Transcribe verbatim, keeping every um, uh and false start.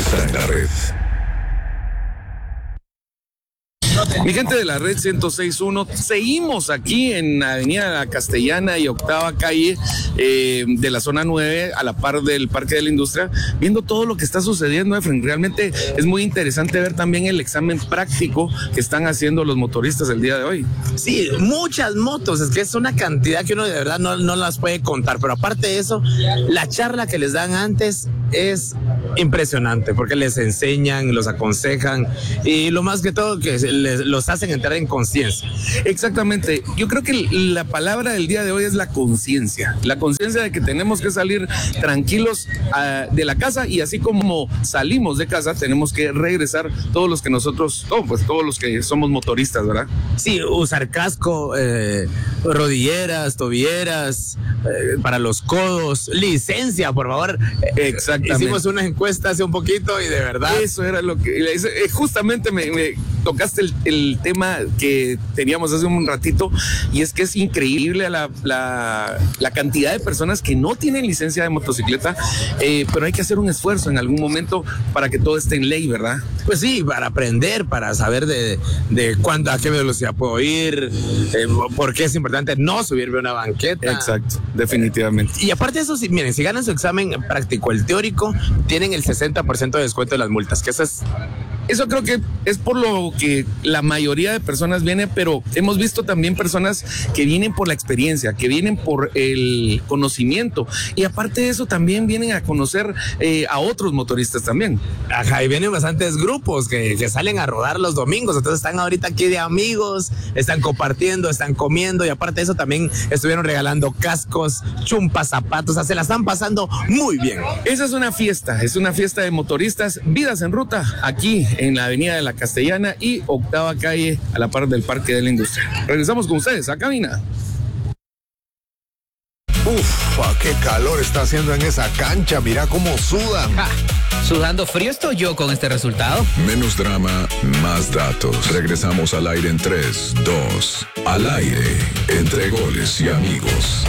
está en la red. Mi gente de la red ciento seis punto uno, seguimos aquí en Avenida Castellana y Octava Calle eh, de la zona nueve, a la par del Parque de la Industria, viendo todo lo que está sucediendo, Efren. Realmente es muy interesante ver también el examen práctico que están haciendo los motoristas el día de hoy. Sí, muchas motos, es que es una cantidad que uno de verdad no, no las puede contar, pero aparte de eso, la charla que les dan antes es impresionante, porque les enseñan, los aconsejan y lo más que todo que les, los hacen entrar en conciencia. Exactamente, yo creo que la palabra del día de hoy es la conciencia, la conciencia de que tenemos que salir tranquilos uh, de la casa, y así como salimos de casa tenemos que regresar todos los que nosotros, oh, pues todos los que somos motoristas, ¿verdad? Sí, usar casco, eh, rodilleras, tobilleras, eh, para los codos, licencia, por favor. Exactamente. Hicimos una encuesta hace un poquito y de verdad. Eso era lo que, justamente me, me tocaste el, el tema que teníamos hace un ratito, y es que es increíble la, la, la cantidad de personas que no tienen licencia de motocicleta, eh, pero hay que hacer un esfuerzo en algún momento para que todo esté en ley, ¿verdad? Pues sí, para aprender, para saber de, de cuándo, a qué velocidad puedo ir, eh, por qué es importante no subirme a una banqueta. Exacto, definitivamente. Y aparte de eso, si, miren, si ganan su examen práctico, el teórico, tienen el sesenta por ciento de descuento de las multas, que eso es... Eso creo que es por lo que la mayoría de personas viene, pero hemos visto también personas que vienen por la experiencia, que vienen por el conocimiento, y aparte de eso también vienen a conocer eh, a otros motoristas también. Ajá, y vienen bastantes grupos que, que salen a rodar los domingos, entonces están ahorita aquí de amigos, están compartiendo, están comiendo, y aparte de eso también estuvieron regalando cascos, chumpas, zapatos, o sea, se la están pasando muy bien. Esa es una fiesta, es una fiesta de motoristas, Vidas en Ruta, aquí en la Avenida de la Castellana y Octava Calle, a la par del Parque de la Industria. Regresamos con ustedes a cabina. Uf, qué calor está haciendo en esa cancha, mira cómo sudan. Ja, sudando frío estoy yo con este resultado. Menos drama, más datos. Regresamos al aire en tres, dos, al aire, entre goles y amigos.